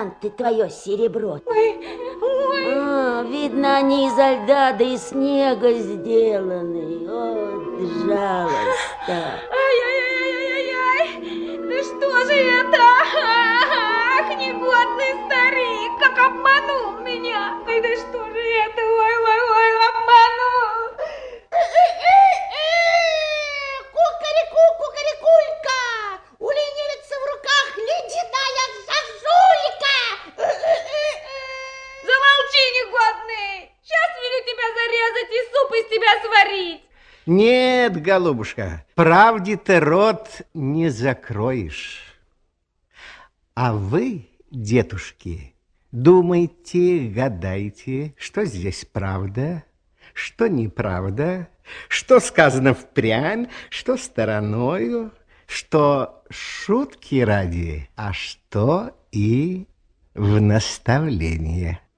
бриллианты, твое серебро. Ой. Видно, они изо льда да и снега сделаны. Вот жалость-то. Ай-яй-яй-яй-яй-яй! Да что же это? Ах, негодный старик, как обманул меня! Ай, да что же это? Ой-ой-ой, обманул! Кукареку, кукарекулька! У ленивицы в руках ледяная зажулька! Замолчи, негодный! Сейчас велю тебя зарезать и суп из тебя сварить! Нет, голубушка, правде-то рот не закроешь. А вы, детушки, думайте, гадайте, что здесь правда, что неправда, что сказано впрямь, что стороною, что шутки ради, а что и в наставление.